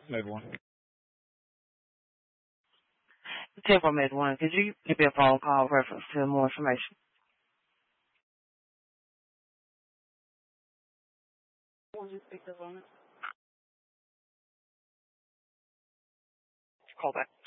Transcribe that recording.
Mode 1. Temple Med 1, could you give me a phone call reference to more information? Will you speak up on it? Call back.